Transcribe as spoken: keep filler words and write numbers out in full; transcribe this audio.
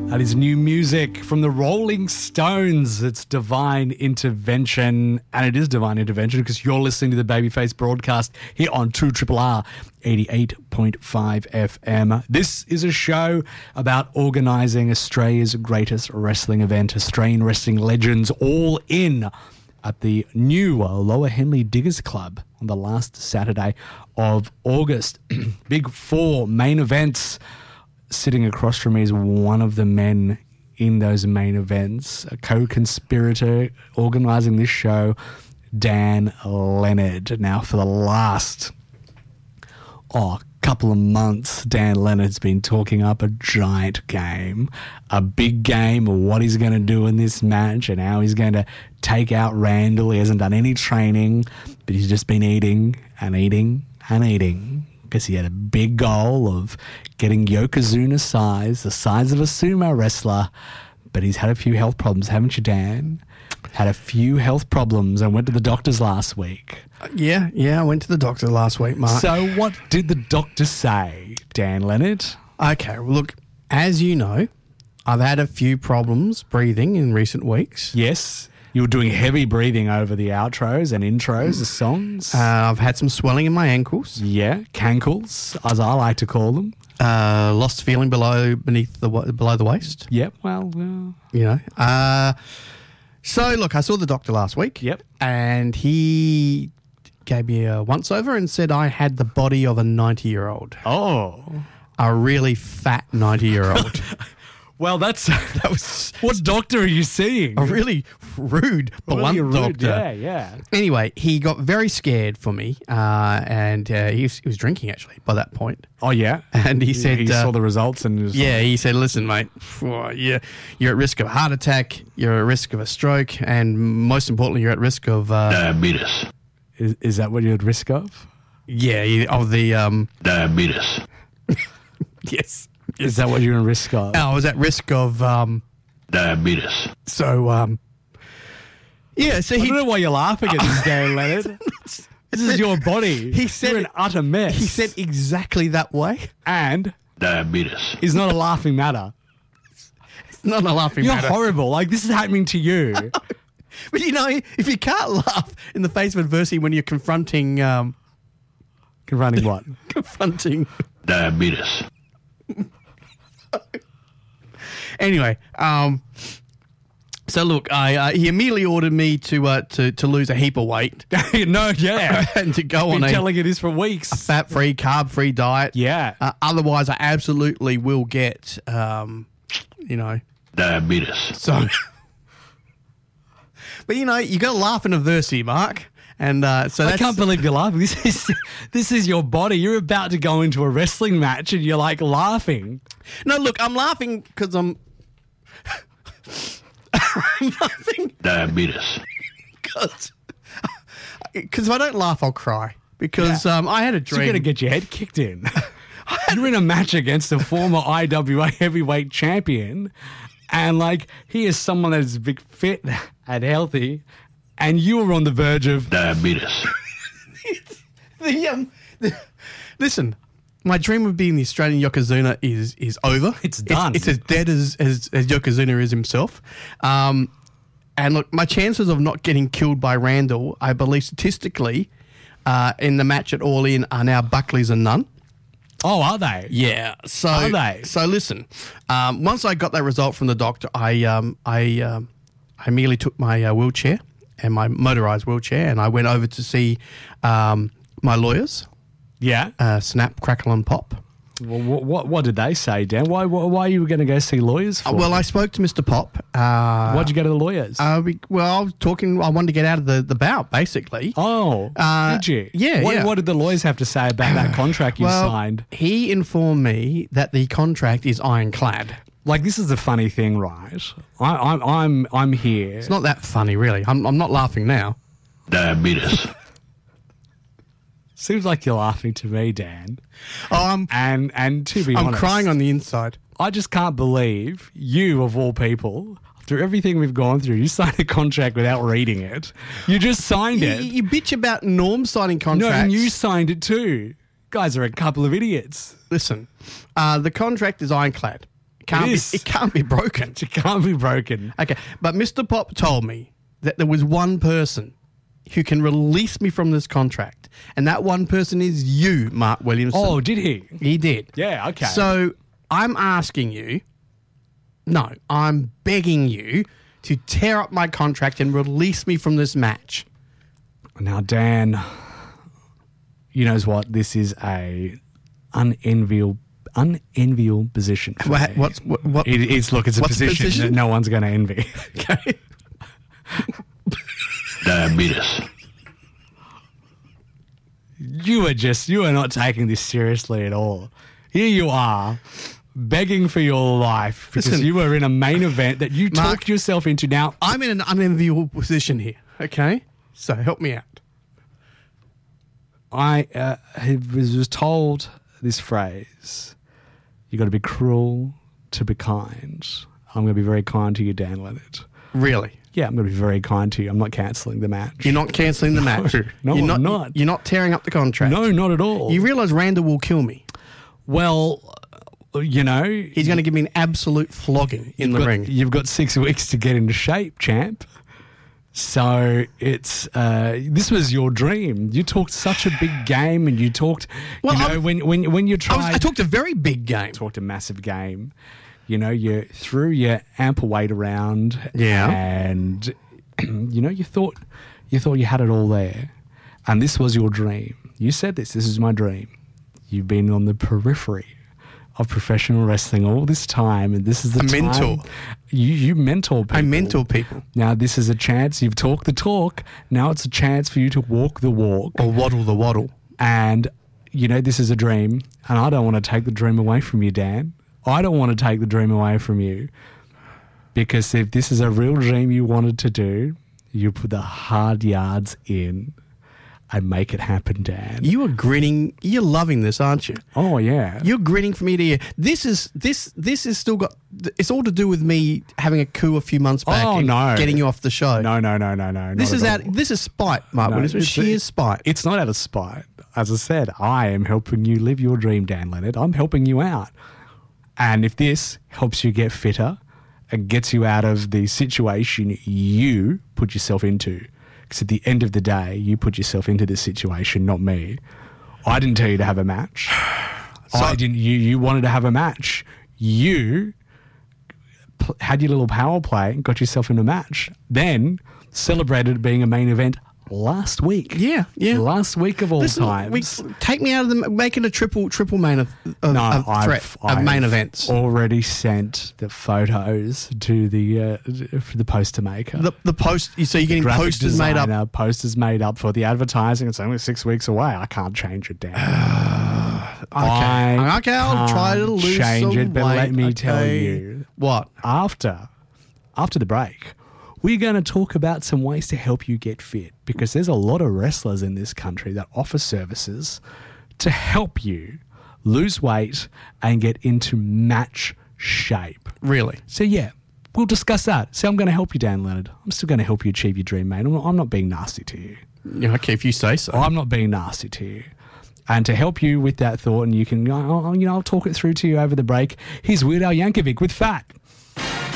That is new music from the Rolling Stones. It's Divine Intervention, and it is Divine Intervention because you're listening to the Babyface broadcast here on two R R R eighty-eight point five F M. This is a show about organising Australia's greatest wrestling event, Australian wrestling legends all in at the new Lower Henley Diggers Club on the last Saturday of August. Big four main events. Sitting across from me is one of the men in those main events, a co-conspirator organising this show, Dan Leonard. Now, for the last oh, couple of months, Dan Leonard's been talking up a giant game, a big game of what he's going to do in this match and how he's going to take out Randall. He hasn't done any training, but he's just been eating and eating and eating, because he had a big goal of getting Yokozuna size, the size of a sumo wrestler. But he's had a few health problems, haven't you, Dan? Had a few health problems and went to the doctors last week. Uh, yeah, yeah, I went to the doctor last week, Mark. So what did the doctor say, Dan Leonard? Okay, well, look, as you know, I've had a few problems breathing in recent weeks. Yes. You were doing heavy breathing over the outros and intros, the songs. Uh, I've had some swelling in my ankles. Yeah, cankles, as I like to call them. Uh, lost feeling below beneath the wa- below the waist. Yep, well, uh, You know. Uh, so, look, I saw the doctor last week. Yep. And he gave me a once-over and said I had the body of a ninety-year-old. oh. A really fat ninety-year-old. Well, that's that was. What doctor are you seeing? A really rude, blunt Really rude, doctor. Yeah, yeah. Anyway, he got very scared for me, uh, and uh, he, was, he was drinking actually by that point. Oh, yeah. And he said, he uh, saw the results and was Yeah, he said, "Listen, mate, oh, yeah, you're at risk of a heart attack, you're at risk of a stroke, and most importantly, you're at risk of uh, Diabetes. Is, is that what you're at risk of? yeah, you- of the um, Diabetes. yes." Is that what you're at risk of? I was at risk of um, Diabetes. so um, yeah. So I he don't know why you're laughing at this, Dan Leonard. This is your body. He said you're an it- utter mess. he said exactly that way. and Diabetes. is not a laughing matter. It's not a laughing You're matter. horrible. Like, this is happening to you. But you know, if you can't laugh in the face of adversity when you're confronting um, Confronting what? confronting. Diabetes. Anyway, um, so look, I uh, he immediately ordered me to uh, to to lose a heap of weight No, yeah. and to go Been on a telling you this for weeks. fat-free, carb-free diet. Yeah. Uh, otherwise, I absolutely will get, um, you know, Diabetes. so. But you know, you got to laugh in adversity, Mark, and uh, so I that's, can't believe you're laughing. This is this is your body. You're about to go into a wrestling match and you're like laughing. No, look, I'm laughing because I'm. I'm laughing Diabetes. because if I don't laugh, I'll cry. Because Yeah. um, I had a So you're dream. going to get your head kicked in. You're in a match against a former I W A heavyweight champion, and like he is someone that is big, fit, and healthy, and you were on the verge of. Diabetes. the, um, the, listen, my dream of being the Australian Yokozuna is is over. It's done. It's, it's as dead as, as, as Yokozuna is himself. Um, and look, my chances of not getting killed by Randall, I believe statistically, uh, in the match at All In are now Buckley's and none. Oh, are they? Yeah. So Are they? So listen, um, once I got that result from the doctor, I um, I um, I immediately took my uh, wheelchair and my motorized wheelchair, and I went over to see um, my lawyers. Yeah. Uh, snap, crackle, and pop. Well, what, what what did they say, Dan? Why why, why are you going to go see lawyers for? Uh, well, I spoke to Mister Pop. Uh, Why'd you go to the lawyers? uh, we, well, I was talking. I wanted to get out of the, the bout, basically. oh, uh, did you? yeah, What, yeah. what did the lawyers have to say about that contract you well, signed? he informed me that the contract is ironclad. Like, this is the funny thing, right? I, I'm I'm I'm here. It's not that funny, really. I'm, I'm not laughing now. Diabetes. Seems like you're laughing to me, Dan. Oh, I'm And and to be I'm honest, crying on the inside. I just can't believe you, of all people, after everything we've gone through, you signed a contract without reading it. You just signed You, it. you bitch about Norm signing No, contracts. and you signed it too. Guys are a couple of idiots. Listen, uh, the contract is ironclad. Can't It be, is. it can't be broken. It can't be broken. Okay, but Mister Pop told me that there was one person who can release me from this contract, and that one person is you, Mark Williamson. Oh, did he? He did. Yeah, okay. So I'm asking you, no, I'm begging you to tear up my contract and release me from this match. Now, Dan, you knows what? This is a unenviable, unenviable position for What- me. what's- what- what- It is, look, it's a what's the position, position? that no one's going to envy. Okay. Diabetes. You are just, you are not taking this seriously at all. Here you are, begging for your life because Listen, you were in a main event that you Mark- talked yourself into. Now, I'm in an unenviable position here, okay? So help me out. I uh, was was told this phrase, you got to be cruel to be kind. I'm going to be very kind to you, Dan Leonard. Really? Yeah, I'm going to be very kind to you. I'm not cancelling the match. You're not cancelling the match. no, you're I'm not, not. You're not tearing up the contract. No, not at all. You realise Randall will kill me. well, uh, you know, He's going to give me an absolute flogging in the got- ring. You've got six weeks to get into shape, champ. So it's uh, this was your dream. You talked such a big game, and you talked. Well, you know, I'm- when when when you I, tried, was, I talked a very big game. talked a massive game. You know, you threw your ample weight around, Yeah. and you know, you thought you thought you had it all there, and this was your dream. You said this. This is my dream. You've been on the periphery of professional wrestling all this time, and this is the I time mentor. you you mentor people. I mentor people. Now this is a chance. You've talked the talk. Now it's a chance for you to walk the walk. Or waddle the waddle. And, you know, this is a dream. And I don't want to take the dream away from you, Dan. I don't want to take the dream away from you. Because if this is a real dream you wanted to do, you put the hard yards in and make it happen, Dan. You are grinning. You're loving this, aren't you? Oh, yeah. You're grinning from ear to ear. This is this this is still got. It's all to do with me having a coup a few months back. Oh, and no. getting you off the show. No, no, no, no, no. this not is at out. all. This is spite, Mark. No, Williamson. it's- Sheer spite. It's not out of spite. As I said, I am helping you live your dream, Dan Leonard. I'm helping you out. And if this helps you get fitter and gets you out of the situation you put yourself into, because at the end of the day, you put yourself into this situation, not me. I didn't tell you to have a match. I didn't. You you wanted to have a match. You pl- had your little power play and got yourself in a match. Then celebrated it being a main event last week. Yeah, yeah. Last week of all Listen, times. we, take me out of the make it a triple triple main of, of, No, of I've, threat I've of main events. already sent the photos to the uh, for the poster maker. The the post. So you're getting Graphic posters made up. designer, Posters made up for the advertising. It's only six weeks away. I can't change it down. Okay, I okay. I'll try to can't lose change some it, but weight. let me tell okay. you. What? after after the break, we're going to talk about some ways to help you get fit, because there's a lot of wrestlers in this country that offer services to help you lose weight and get into match shape. Really? So yeah, we'll discuss that. So I'm going to help you, Dan Leonard. I'm still going to help you achieve your dream, mate. I'm not, I'm not being nasty to you. Yeah, okay, if you say so. I'm not being nasty to you. And to help you with that thought, and you can, I'll, you know, I'll talk it through to you over the break. Here's Weird Al Yankovic with Fat.